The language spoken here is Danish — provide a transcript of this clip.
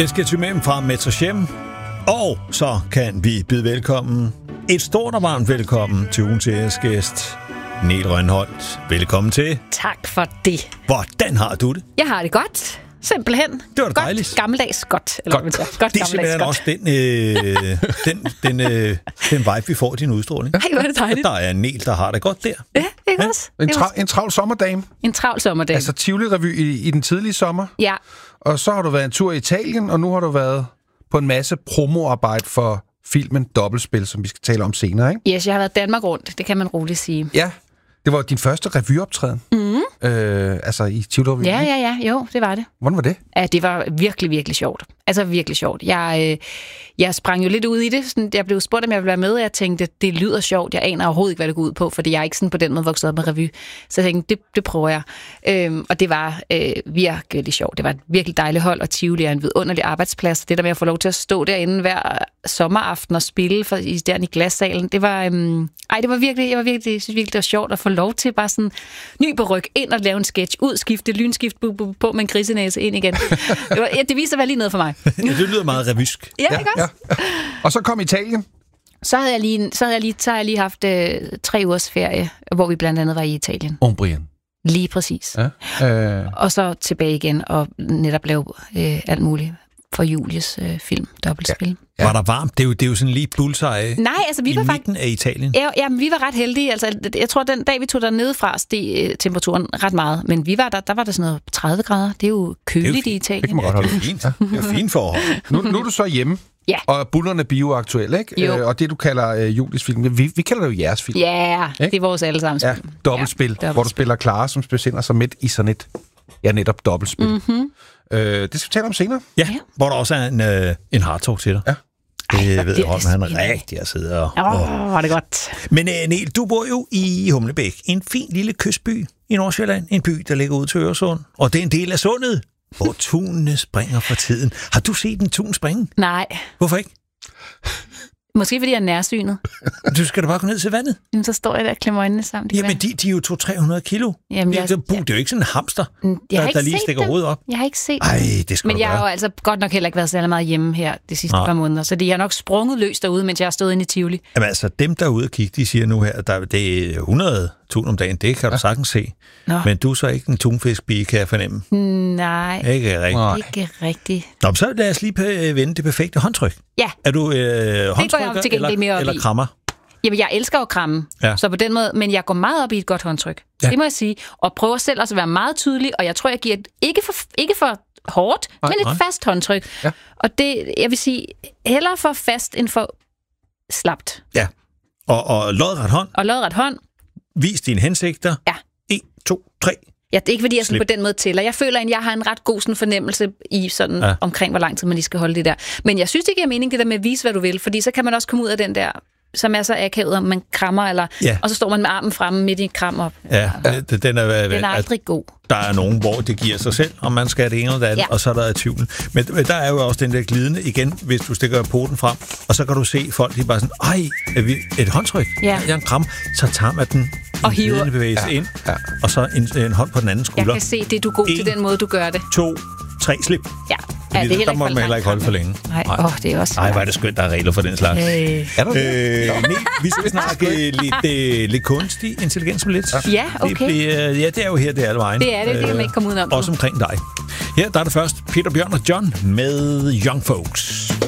Esketymem fra Metrochem. Og så kan vi byde velkommen, et stort og varmt velkommen til ugens æresgæst, Niel Rønholt. Velkommen til. Tak for det. Hvordan har du det? Jeg har det godt. Simpelthen. Det var da dejligt. Gammeldags godt. Eller godt. Godt Det er simpelthen også den vibe, vi får i din udstråling. Ej, hvor er det dejligt. Der er en Niel, der har det godt der. Ja, ikke også? En travl sommerdame. En travl sommerdame. Altså Tivoli-revy i den tidlige sommer. Ja. Og så har du været en tur i Italien, og nu har du været på en masse promoarbejde for filmen Dobbeltspil, som vi skal tale om senere, ikke? Yes, jeg har været Danmark rundt. Det kan man roligt sige. Ja, det var din første revyoptræden. Altså i Tivoli. Ja. Jo, det var det. Hvordan var det? Ja, det var virkelig, virkelig sjovt. Altså virkelig sjovt. Jeg sprang jo lidt ud i det. Sådan, jeg blev spurgt, om jeg ville være med, og jeg tænkte, det lyder sjovt. Jeg aner overhovedet ikke, hvad det går ud på, fordi jeg er ikke sådan på den måde vokset op med revy. Så jeg tænkte, det prøver jeg. Og det var virkelig sjovt. Det var et virkelig dejligt hold, og Tivoli er en vidunderlig arbejdsplads. Det der med at få lov til at stå derinde hver sommeraften og spille der i glassalen, det var, det var virkelig, jeg synes virkelig, det var sjovt at få lov til bare sådan ny beryg ind og lave en sketch, udskifte, lynskift på med en grisenæse ind igen. Det viste sig at være lige noget for mig. Ja, det lyder meget revysk. Ja, ikke også? Ja. Og så kom Italien. Så har jeg lige haft 3 ugers ferie, hvor vi blandt andet var i Italien. Umbrien. Lige præcis. Ja. Og så tilbage igen og netop lave alt muligt for Julies film, Dobbeltspil. Ja. Var der varmt? Det er jo sådan lige bullseye. Nej, altså vi var faktisk midten af Italien. Ja, vi var ret heldige. Altså, jeg tror, den dag vi tog dernede fra, steg temperaturen ret meget. Men vi var der var det sådan noget 30 grader. Det er jo køligt i Italien. Det kan man godt holde. Det er fint. Det er fint forhold. Nu er du så hjemme. Ja. Og bullerne bioaktuelle, ikke? Og det, du kalder Julies film, vi kalder det jo jeres film. Ja, det er vores allesammens film. Dobbeltspil, hvor du spiller Clara, som befinder sig midt i sådan et, netop dobbeltspil. Mm-hmm. Det skal vi tale om senere. Ja, hvor der også er en hardtalk til dig. Ja. Det ved jeg, Holm, han er rigtig at sidde og... var det godt. Men Niel, du bor jo i Humlebæk, en fin lille kystby i Nordsjælland. En by, der ligger ud til Øresund. Og det er en del af sundet, hvor tunene springer for tiden. Har du set en tun springe? Nej. Hvorfor ikke? Måske fordi jeg er nærsynet. Du skal da bare gå ned til vandet. Jamen, så står jeg der og klemmer øjnene sammen. Jamen, de er jo 200-300 kilo. Jamen, det er jo ikke sådan en hamster, der lige stikker hovedet op. Jeg har ikke set Ej, det skal Men du jeg gøre. har jo altså godt nok heller ikke været særlig meget hjemme her de sidste par måneder, så de har nok sprunget løs derude, mens jeg har stået inde i Tivoli. Jamen altså, dem derude og kigge, de siger nu her, at det er 100 tun om dagen. Det kan du sagtens se. Nå. Men du er så ikke en tunfiskpige, kan jeg fornemme. Nej. Ikke rigtigt. Ikke rigtigt. Nå, så lad os lige vende det perfekte håndtryk. Ja. Er du håndtrykker eller krammer? Jamen, jeg elsker at kramme, så på den måde, men jeg går meget op i et godt håndtryk. Ja. Det må jeg sige. Og prøver selv også at være meget tydelig, og jeg tror, jeg giver ikke for hårdt, men et fast håndtryk. Ja. Og det, jeg vil sige, hellere for fast end for slapt. Ja. Og lodret hånd. Og lodret hånd. Vis dine hensigter. Ja. 1, 2, 3. Ja, det er ikke, fordi jeg sådan på den måde tæller. Jeg føler, at jeg har en ret god sådan fornemmelse i sådan omkring, hvor lang tid man lige skal holde det der. Men jeg synes, det giver mening, det der med at vise, hvad du vil, fordi så kan man også komme ud af den der, som er så akavet, om man krammer, eller, og så står man med armen fremme midt i et kram op. Ja, den er aldrig god. Der er nogen, hvor det giver sig selv, om man skal det ene eller det andet, og så er der tvivl. Men der er jo også den der glidende, igen, hvis du stikker poten frem, og så kan du se folk, de bare sådan, et håndtryk, jeg en kram, så tager man den og hiver bevægelse ind, og så en hånd på den anden skulder. Jeg kan se, det er du god til den måde, du gør det. 2, 3 slip. Ja. Ja, det der må man heller ikke holde for længe. Nej, det er også... Nej, hvor er det skønt, der er regler for den slags. Er der det? Vi skal snakke lidt kunstig intelligens om lidt. Ja, okay. Det er jo her, det er alle vejen. Det er det, det kan man ikke komme udenom. Også omkring dig. Her der er det først Peter Bjørn og John med Young Folks.